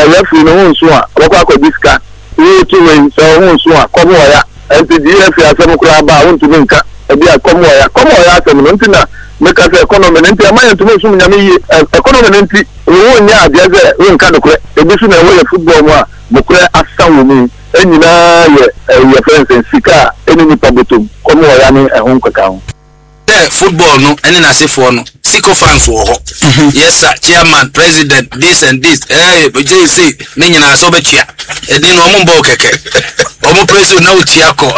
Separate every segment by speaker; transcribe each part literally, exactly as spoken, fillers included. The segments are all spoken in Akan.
Speaker 1: referee no won so a obekwa ko diska we two way so won so a komo ya enti di referee asem kura ba won to nka e bia komo ya komo ya asem no ntina make us economy nti amaye to so nyame yi economy nti won nya adeze won ka dokwe e bi so na we football mu a mokure asan wo mi enyina ye ye friends sika enini pabotom komo ya ni ehun kaka ho
Speaker 2: football no any na sefo no siko fans wo ho yes sir chairman president this and this eh J C me nyina so be tia e din no mo mbo keke o mo president na utia ko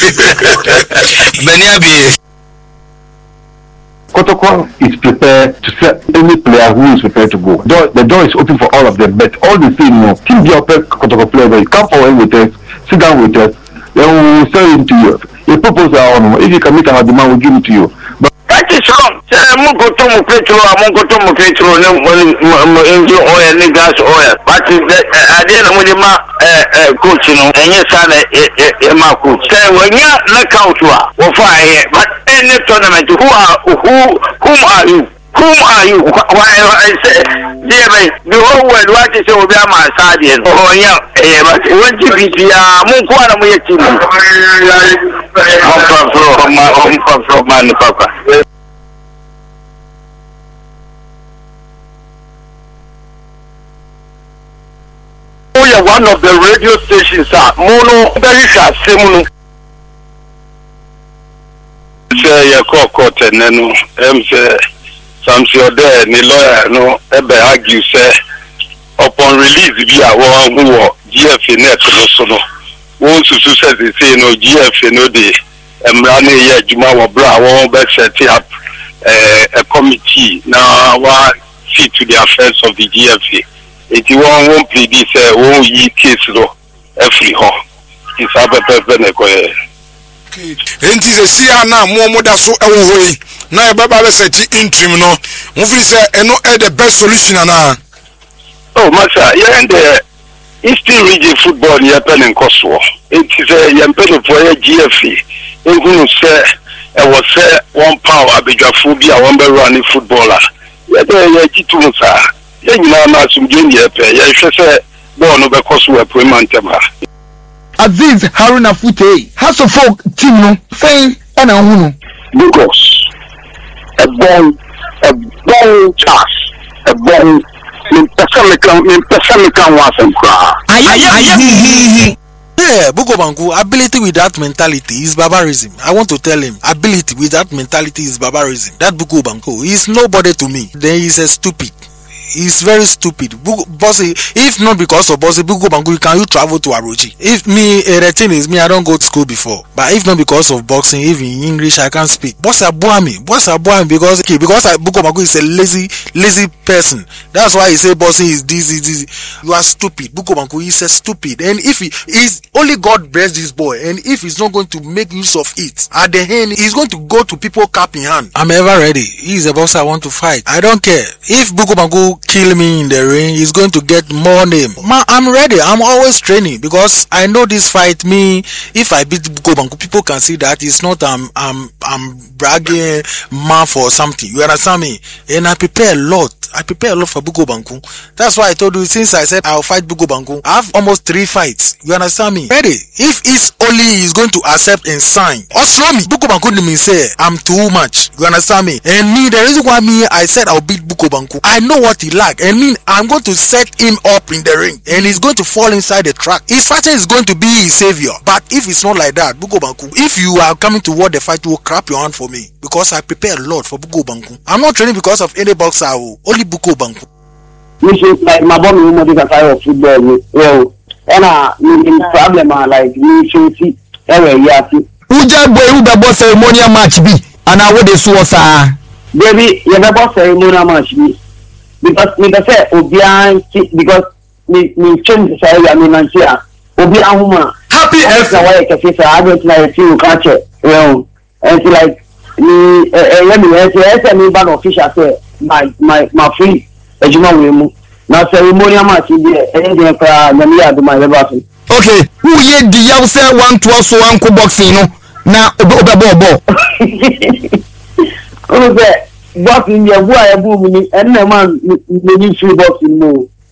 Speaker 2: bani abi
Speaker 3: Kotoko is prepared to sell any player who is prepared to go. Door, the door is open for all of them, but all the same, no. Team the upper Kotoko player, they come forward with us, sit down with us, then we will sell it to you. The proposal on if you can make a demand, we'll give it to you. But
Speaker 1: that is wrong. Mungo to mo petrol, mungo to mo petrol, no mo engine oil, ni gas oil. But at the end of the ma coach, no, and yes, I ma coach. Say when you knock out wa, fire. But any tournament, who are who whom are you? Whom are you? Why I say, dear me, the whole world what is over my side? Oh yeah, but when you be ya, mungo na mo yeti. Home from my home from my papa. One of the radio stations are mono very sharp semuno say ya court and no em say something there ni lawyer no e be argue say upon release bi a wo wo G F A net no so no won susu say say no G F A no dey emra na ye adwuma wo bra wo be set up a committee now wa see to the affairs of the G F A. If you want one play this, one ye case no every ho. It's a better than a coy.
Speaker 4: Enti se sia na mo mo da so ewo hoi na e baba be set interim no mo fi say eno e the best solution na.
Speaker 1: Oh master, yeah, and the Eastern Region football ya pen en koso. Enti say ya pen for G F A. Ehunu say e was say one power abedwafo bi a won be run footballer. Ya dey ya titu sir. Yenina na sumdeni epe ye hwese ball no be koso appointment ha
Speaker 5: Aziz Haruna Fute has a folk team no saying and a hunu
Speaker 1: because a ball a ball chance a ball in personican in personican was and cry
Speaker 2: yeah, Bugo Banku, ability with that mentality is barbarism. I want to tell him, ability with that mentality is barbarism. That Bugo Banku is nobody to me. Then he's a stupid. He's very stupid. Bossy, if not because of Bossy Bugo Bangu, can you travel to Arochi? If me, a routine is me, I don't go to school before. But if not because of boxing, even in English, I can't speak. Bossy Abuami, Bossy Abuami, because okay, because I, Bugo Bangu is a lazy, lazy person. That's why he say Bossy is dizzy, dizzy. You are stupid. Bugo Bangu is a stupid. And if he is only God bless this boy, and if he's not going to make use of it, at the end, he's going to go to people cap in hand. I'm ever ready. He's a boss I want to fight. I don't care. If Bugo Bangu kill me in the ring, he's going to get more name. Ma, I'm ready. I'm always training because I know this fight. Me, if I beat Bugo Banku, people can see that it's not I'm I'm I'm bragging man for something. You understand me? And I prepare a lot. I prepare a lot for Bugo Banku. That's why I told you since I said I'll fight Bugo Banku, I have almost three fights. You understand me? Ready? If it's only he's going to accept and sign, also me Bugo Banku me say I'm too much. You understand me? And me, the reason why me I said I'll beat Bugo Banku, I know what he like. And mean I'm going to set him up in the ring, and he's going to fall inside the track. His fighter is going to be his savior. But if it's not like that, Bugo Banku, if you are coming to what the fight, you will clap your hand for me because I prepare a lot for Bugo Banku. I'm not training because of any boxer. Only Bugo Banku.
Speaker 1: You should like my body woman is a kind of football. Well, and uh, the problem are like you should see. Anyway, yeah.
Speaker 5: Uja boy who the boss ceremonial match be, and I would do so.
Speaker 1: Baby, you the boss ceremonial match be. Because me say Obian because me me change say I mean Nigeria Obian woman
Speaker 5: happy
Speaker 1: as why I say I don't like you catch it well and like me eh let me say say me ban official say my my my free ejuma we mu na ceremonial match dey anything for na me ado my level.
Speaker 5: Okay, who ye the young say one twelve so one boxing no na obe bo
Speaker 1: who say boxing ya wo ya bu mi and na man me free boxing no